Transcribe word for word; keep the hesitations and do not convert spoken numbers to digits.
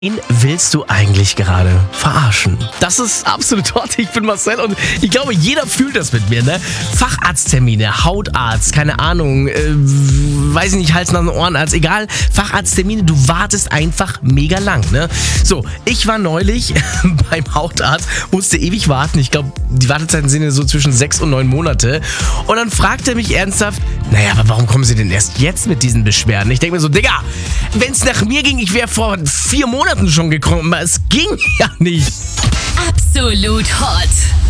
Wen willst du eigentlich gerade verarschen? Das ist absolut hot. Ich bin Marcel und ich glaube, jeder fühlt das mit mir, ne? Facharzttermine, Hautarzt, keine Ahnung, äh, weiß ich nicht, Hals, Nasen, Ohrenarzt, egal. Facharzttermine, du wartest einfach mega lang, ne? So, ich war neulich beim Hautarzt, musste ewig warten. Ich glaube, die Wartezeiten sind ja so zwischen sechs und neun Monate. Und dann fragt er mich ernsthaft, naja, aber warum kommen Sie denn erst jetzt mit diesen Beschwerden? Ich denke mir so, Digga, wenn es nach mir ging, ich wäre vor vier Monaten schon gekommen, aber es ging ja nicht. Absolut hot.